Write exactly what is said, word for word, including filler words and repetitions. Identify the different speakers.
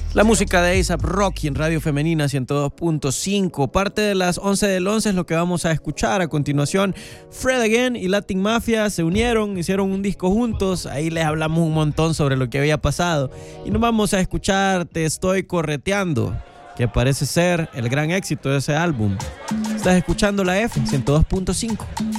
Speaker 1: La música de A$AP Rocky en Radio Femenina ciento dos punto cinco. Parte de las once del once es lo que vamos a escuchar. A continuación, Fred Again y Latin Mafia se unieron, hicieron un disco juntos. Ahí les hablamos un montón sobre lo que había pasado. Y nos vamos a escuchar Te Estoy Correteando, que parece ser el gran éxito de ese álbum. Estás escuchando la F ciento dos punto cinco.